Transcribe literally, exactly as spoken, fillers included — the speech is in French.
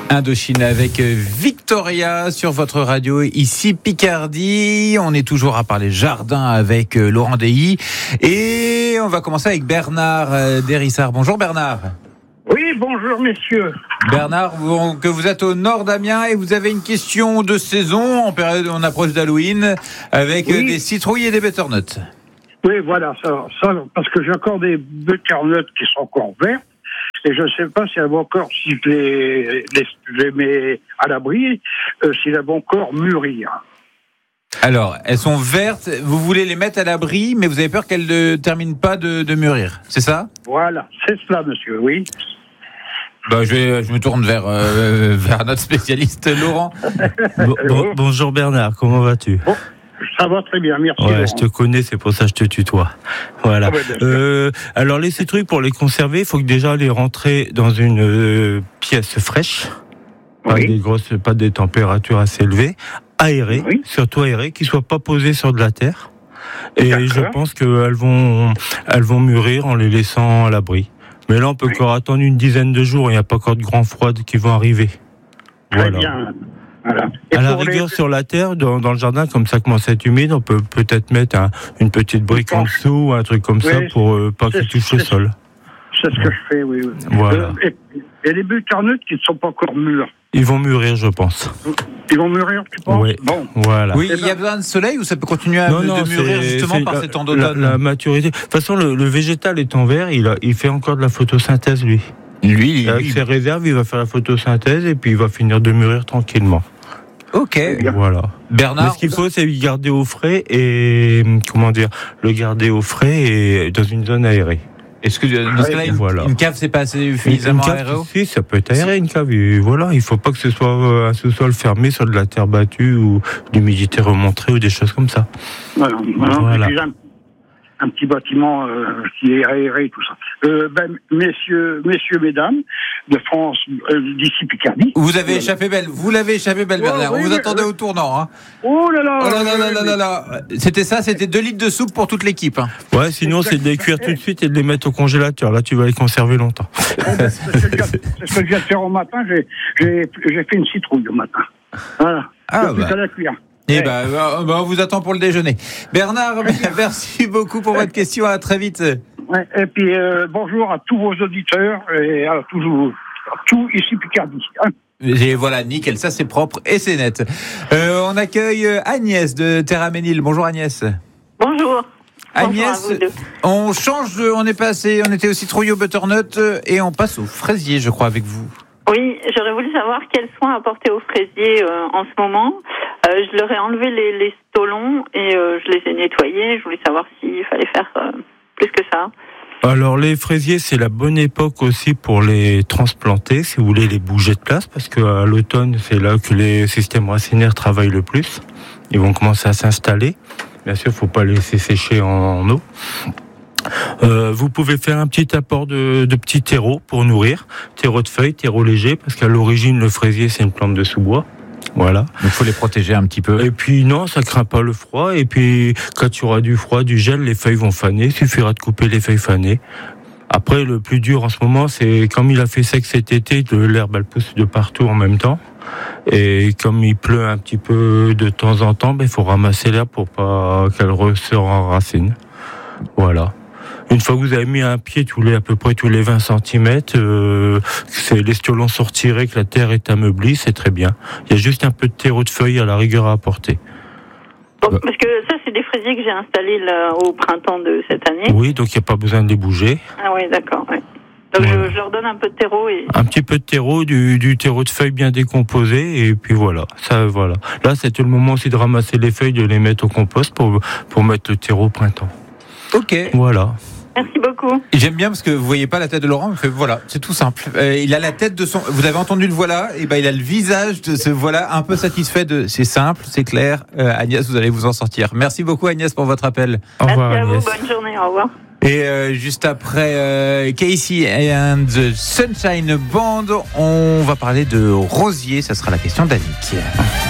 Indochine avec Victoria sur votre radio, ici Picardie. On est toujours à parler jardin avec Laurent Deilly. Et on va commencer avec Bernard Dérissard. Bonjour Bernard. Oui, bonjour messieurs. Bernard, vous, que vous êtes au nord d'Amiens et vous avez une question de saison en période, on approche d'Halloween avec oui. des citrouilles et des butternuts. Oui, voilà, ça, ça parce que j'ai encore des butternuts qui sont encore verts. Et je ne sais pas si elles vont encore, si je les, les, les mets à l'abri, euh, si elles vont encore mûrir. Alors, elles sont vertes, vous voulez les mettre à l'abri, mais vous avez peur qu'elles ne terminent pas de, de mûrir, c'est ça ? Voilà, c'est cela, monsieur, oui. Bah, je, vais, je me tourne vers, euh, vers notre spécialiste, Laurent. Bon, bon, bonjour Bernard, comment vas-tu ? Bon. Ça va très bien, merci. Ouais, Laurent. Je te connais, c'est pour ça que je te tutoie. Voilà. Ah ouais, euh, alors les citrouilles, pour les conserver, il faut que déjà les rentrer dans une euh, pièce fraîche, oui. Pas des grosses, pas des températures assez élevées, aérées, oui. Surtout aérées, qui soient pas posées sur de la terre. Et D'accord. Je pense qu'elles vont, elles vont mûrir en les laissant à l'abri. Mais là, on peut oui. encore attendre une dizaine de jours. Il n'y a pas encore de grands froids qui vont arriver. Très voilà. bien. Voilà. À la rigueur, les... sur la terre, dans, dans le jardin, comme ça commence à être humide, on peut peut-être mettre un, une petite brique en dessous, un truc comme oui, ça, pour euh, pas qu'il touche le sol. C'est ce que je fais, oui. oui. Voilà. Euh, et, et les butternuts qui ne sont pas encore mûrs. Ils vont mûrir, je pense. Ils vont mûrir, tu penses ? Oui. Bon. Voilà. Oui, il y a besoin de soleil ou ça peut continuer à non, de non, mûrir justement par la, ces temps d'automne ? La, la maturité. De toute façon, le, le végétal étant vert, il, a, il fait encore de la photosynthèse, lui. Lui, Avec lui. ses réserves, il va faire la photosynthèse et puis il va finir de mûrir tranquillement. Ok. Voilà. Bernard. Mais ce qu'il faut, c'est le garder au frais et comment dire, le garder au frais et dans une zone aérée. Est-ce que dans ce cas-là, une, voilà. une cave, c'est pas assez suffisamment aéré ? Si, ça peut être aéré une cave. Et voilà, il faut pas que ce soit un sous-sol fermé sur de la terre battue ou d'humidité remontée ou des choses comme ça. Voilà. voilà. voilà. Un petit bâtiment euh, qui est aéré, tout ça. Euh, ben, messieurs, messieurs, mesdames, de France, euh, d'ici Picardie. Vous avez échappé belle, vous l'avez échappé belle, Bernard. Oh, oui, On vous oui, attendait oui. au tournant. Hein. Oh là là, oh là là là là là là. C'était ça, c'était deux litres de soupe pour toute l'équipe. Hein. Ouais, sinon c'est de les cuire tout de suite et de les mettre au congélateur. Là, tu vas les conserver longtemps. C'est ce que je viens de faire au matin. J'ai, j'ai, j'ai fait une citrouille au matin. Voilà. Ah bah. À la cuire. Eh ben, bah, bah, on vous attend pour le déjeuner. Bernard, merci beaucoup pour votre question. À très vite. Ouais, et puis, euh, bonjour à tous vos auditeurs et à tous, à tous ici Picardie. Hein. Et voilà, nickel, ça c'est propre et c'est net. Euh, on accueille Agnès de Terraménil. Bonjour Agnès. Bonjour. Agnès, Bonjour on change de, on est passé, on était au citrouille au butternut et on passe au fraisier, je crois, avec vous. Oui, j'aurais voulu savoir quels soins apporter aux fraisiers euh, en ce moment. Euh, je leur ai enlevé les, les stolons et euh, je les ai nettoyés. Je voulais savoir s'il fallait faire euh, plus que ça. Alors les fraisiers, c'est la bonne époque aussi pour les transplanter, si vous voulez les bouger de place, parce qu'à l'automne, c'est là que les systèmes racinaires travaillent le plus. Ils vont commencer à s'installer. Bien sûr, il ne faut pas les laisser sécher en, en eau. Euh, vous pouvez faire un petit apport de, de petits terreaux pour nourrir, terreaux de feuilles, terreaux légers, parce qu'à l'origine le fraisier c'est une plante de sous-bois. Voilà. Il faut les protéger un petit peu. Et puis non, ça craint pas le froid. Et puis quand il y aura du froid, du gel, les feuilles vont faner. Il suffira de couper les feuilles fanées. Après, le plus dur en ce moment, c'est comme il a fait sec cet été, l'herbe elle pousse de partout en même temps. Et comme il pleut un petit peu de temps en temps, ben il faut ramasser l'herbe pour pas qu'elle ressorte en racine. Voilà. Une fois que vous avez mis un pied tous les, à peu près tous les vingt centimètres, euh, c'est, les stolons sont retirés, que la terre est ameublie, c'est très bien. Il y a juste un peu de terreau de feuilles à la rigueur à apporter. Donc, parce que ça, c'est des fraisiers que j'ai installés là, au printemps de cette année. Oui, donc il n'y a pas besoin de les bouger. Ah oui, d'accord. Ouais. Donc voilà. je, je leur donne un peu de terreau. Et... Un petit peu de terreau, du, du terreau de feuilles bien décomposé, et puis voilà. Ça, voilà. Là, c'était le moment aussi de ramasser les feuilles, de les mettre au compost pour, pour mettre le terreau au printemps. Ok. Voilà. Merci beaucoup. Et j'aime bien parce que vous voyez pas la tête de Laurent, mais fait, voilà, c'est tout simple. Euh, il a la tête de son. Vous avez entendu le voilà, et ben il a le visage de ce voilà un peu satisfait de. C'est simple, c'est clair. Euh, Agnès, vous allez vous en sortir. Merci beaucoup Agnès pour votre appel. Au revoir, Merci à Agnès. vous, bonne journée, au revoir. Et euh, juste après euh, Casey and the Sunshine Band, on va parler de rosier. Ça sera la question d'Annick.